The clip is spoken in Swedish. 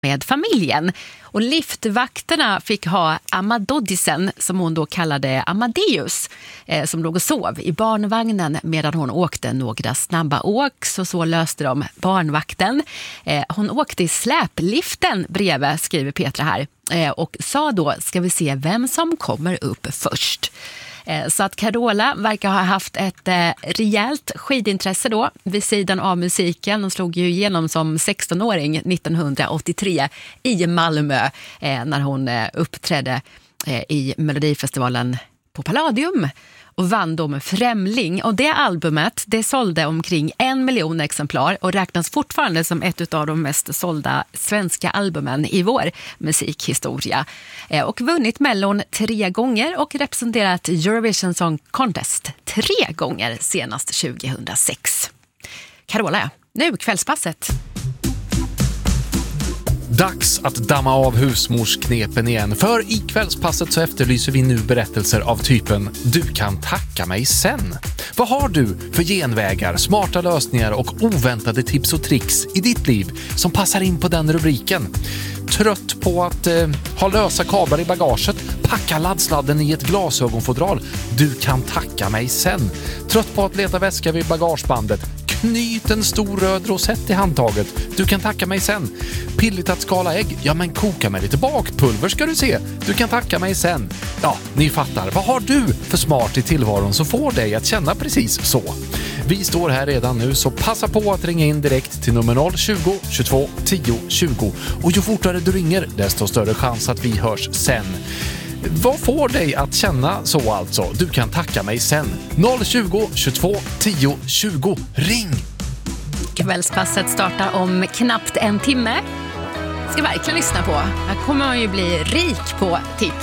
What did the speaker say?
med familjen. Och liftvakterna fick ha Amadodisen, som hon då kallade Amadeus, som låg och sov i barnvagnen medan hon åkte några snabba åk. Så löste de barnvakten. Hon åkte i släpliften bredvid, skriver Petra här, och sa då, ska vi se vem som kommer upp först. Så att Carola verkar ha haft ett rejält skidintresse då vid sidan av musiken. Hon slog ju igenom som 16-åring 1983 i Malmö när hon uppträdde i Melodifestivalen på Palladium och vann då med Främling. Och det albumet, det sålde omkring 1 miljon exemplar och räknas fortfarande som ett av de mest sålda svenska albumen i vår musikhistoria. Och vunnit Mellon 3 gånger och representerat Eurovision Song Contest 3 gånger senast 2006. Carola, nu kvällspasset. Dags att damma av husmorsknepen igen, för i kvällspasset så efterlyser vi nu berättelser av typen "Du kan tacka mig sen". Vad har du för genvägar, smarta lösningar och oväntade tips och tricks i ditt liv som passar in på den rubriken? Trött på att ha lösa kablar i bagaget? Packa laddsladden i ett glasögonfodral. Du kan tacka mig sen. Trött på att leta väska vid bagagebandet? Knyt en stor röd rosett i handtaget. Du kan tacka mig sen. Pilligt att skala ägg? Ja, men koka med lite bakpulver ska du se. Du kan tacka mig sen. Ja, ni fattar. Vad har du för smart i tillvaron som får dig att känna precis så? Vi står här redan nu, så passa på att ringa in direkt till nummer 020 22 10 20. Och ju fortare du ringer, desto större chans att vi hörs sen. Vad får dig att känna så alltså? Du kan tacka mig sen. 020 22 10 20. Ring! Kvällspasset startar om knappt 1 timme. Ska verkligen lyssna på. Här kommer man ju bli rik på tips.